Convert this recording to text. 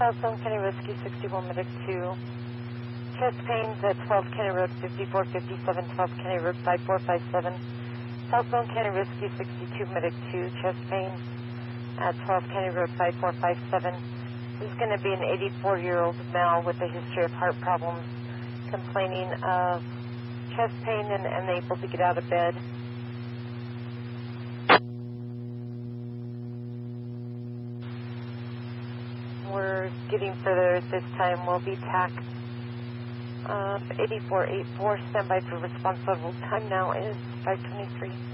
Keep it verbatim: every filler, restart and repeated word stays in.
Southbound County Rescue sixty-one, Medic two. Chest pains at twelve County Road fifty-four fifty-seven, twelve County Road five four five seven. Southbound County Rescue sixty-two, Medic two. Chest pain at twelve County Road five four five seven. This is going to be an eighty-four-year-old male with a history of heart problems, complaining of chest pain and unable to get out of bed. We're getting further at this time. We'll be T A C uh, eighty-four eighty-four. Stand by for response level. Time now is five twenty-three.